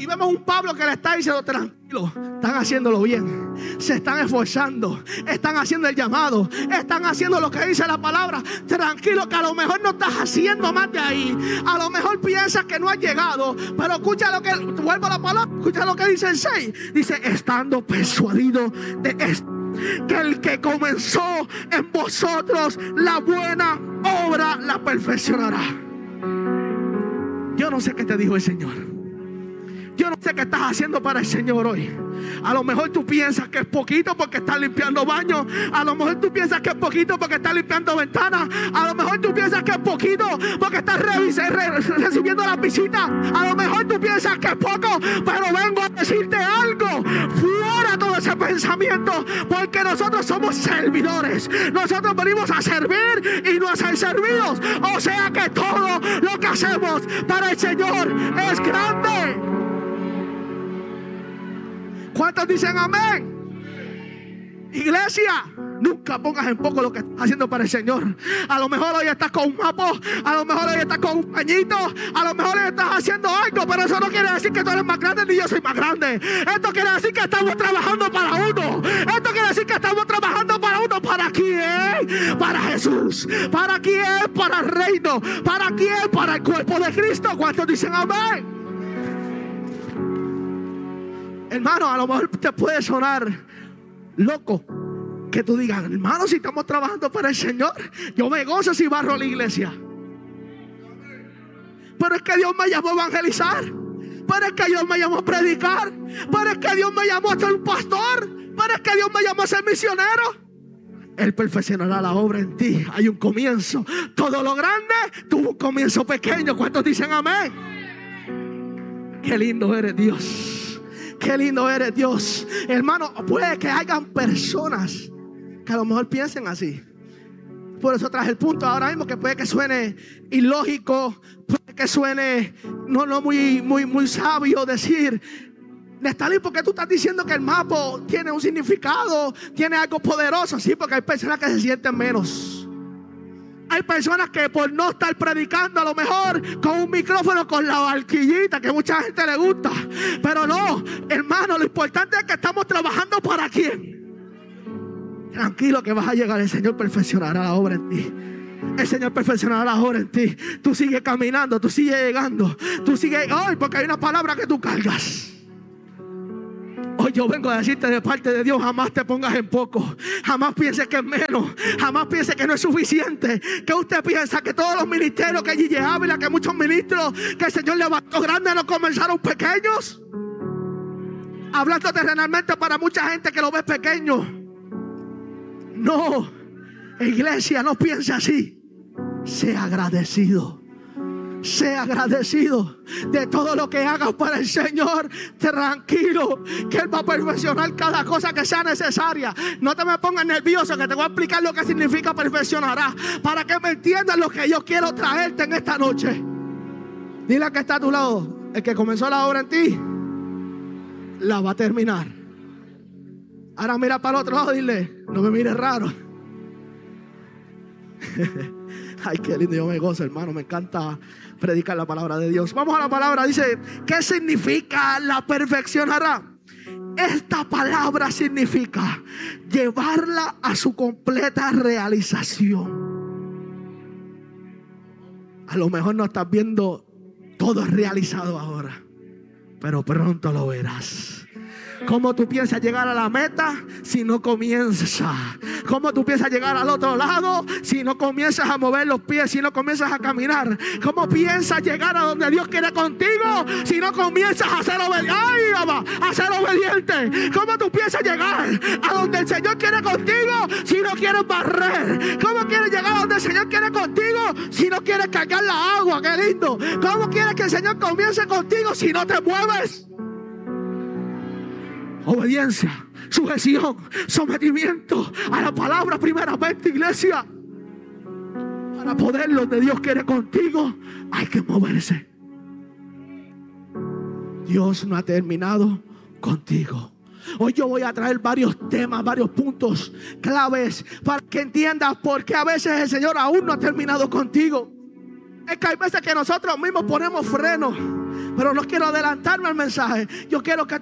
Y vemos un Pablo que le está diciendo: tranquilo, están haciéndolo bien, se están esforzando, están haciendo el llamado, están haciendo lo que dice la palabra. Tranquilo, que a lo mejor no estás haciendo más de ahí, a lo mejor piensas que no has llegado, pero escucha lo que, vuelvo a la palabra, escucha lo que dice el 6. Dice: estando persuadido de esto, que el que comenzó en vosotros la buena obra la perfeccionará. Yo no sé qué te dijo el Señor. Yo no sé qué estás haciendo para el Señor hoy. A lo mejor tú piensas que es poquito porque estás limpiando baños. A lo mejor tú piensas que es poquito porque estás limpiando ventanas. A lo mejor tú piensas que es poquito porque estás recibiendo las visitas. A lo mejor tú piensas que es poco, pero vengo a decirte algo: fuera todo ese pensamiento, porque nosotros somos servidores. Nosotros venimos a servir y no a ser servidos. O sea que todo lo que hacemos para el Señor es grande. ¿Cuántos dicen amén? Iglesia, nunca pongas en poco lo que estás haciendo para el Señor. A lo mejor hoy estás con un mapa, a lo mejor hoy estás con un pañito, a lo mejor hoy estás haciendo algo, pero eso no quiere decir que tú eres más grande ni yo soy más grande. Esto quiere decir que estamos trabajando para uno. Esto quiere decir que estamos trabajando para uno. ¿Para quién? Para Jesús. ¿Para quién? Para el reino. ¿Para quién? Para el cuerpo de Cristo. ¿Cuántos dicen amén? Hermano, a lo mejor te puede sonar loco que tú digas: hermano, si estamos trabajando para el Señor, yo me gozo si barro la iglesia. Pero es que Dios me llamó a evangelizar, pero es que Dios me llamó a predicar, pero es que Dios me llamó a ser un pastor, pero es que Dios me llamó a ser misionero. Él perfeccionará la obra en ti. Hay un comienzo. Todo lo grande tuvo un comienzo pequeño. ¿Cuántos dicen amén? Qué lindo eres, Dios. Qué lindo eres, Dios. Hermano, puede que hayan personas que a lo mejor piensen así. Por eso traje el punto ahora mismo, que puede que suene ilógico, puede que suene no muy sabio decir: Nestalí, ¿por qué tú estás diciendo que el mapa tiene un significado, tiene algo poderoso? Sí, porque hay personas que se sienten menos. Hay personas que por no estar predicando, a lo mejor con un micrófono, con la barquillita que mucha gente le gusta. Pero no, hermano, lo importante es que estamos trabajando para quién. Tranquilo, que vas a llegar. El Señor perfeccionará la obra en ti. El Señor perfeccionará la obra en ti. Tú sigues caminando, tú sigues llegando, tú sigues hoy, porque hay una palabra que tú cargas. Hoy yo vengo a decirte de parte de Dios: jamás te pongas en poco. Jamás pienses que es menos. Jamás pienses que no es suficiente. Que usted piensa que todos los ministerios que Gigi Ávila, que muchos ministros que el Señor levantó grandes, no comenzaron pequeños. Hablando terrenalmente para mucha gente que lo ve pequeño. No, iglesia, no piense así. Sea agradecido. Sea agradecido de todo lo que hagas para el Señor. Tranquilo, que Él va a perfeccionar cada cosa que sea necesaria. No te me pongas nervioso, que te voy a explicar lo que significa perfeccionará, para que me entiendas lo que yo quiero traerte en esta noche. Dile al que está a tu lado: el que comenzó la obra en ti, la va a terminar. Ahora mira para el otro lado y dile: no me mires raro. Ay, qué lindo, yo me gozo, hermano, me encanta predicar la palabra de Dios. Vamos a la palabra. Dice: ¿qué significa la perfeccionará? Esta palabra significa llevarla a su completa realización. A lo mejor no estás viendo todo realizado ahora, pero pronto lo verás. ¿Cómo tú piensas llegar a la meta si no comienzas? ¿Cómo tú piensas llegar al otro lado si no comienzas a mover los pies, si no comienzas a caminar? ¿Cómo piensas llegar a donde Dios quiere contigo si no comienzas a ser obediente? A ser obediente. ¿Cómo tú piensas llegar a donde el Señor quiere contigo si no quieres barrer? ¿Cómo quieres llegar a donde el Señor quiere contigo si no quieres cargar la agua? ¡Qué lindo! ¿Cómo quieres que el Señor comience contigo si no te mueves? Obediencia, sujeción, sometimiento a la palabra primeramente, iglesia. Para poder donde Dios quiere contigo, hay que moverse. Dios no ha terminado contigo. Hoy yo voy a traer varios temas, varios puntos claves para que entiendas por qué a veces el Señor aún no ha terminado contigo. Es que hay veces que nosotros mismos ponemos freno. Pero no quiero adelantarme al mensaje. Yo quiero que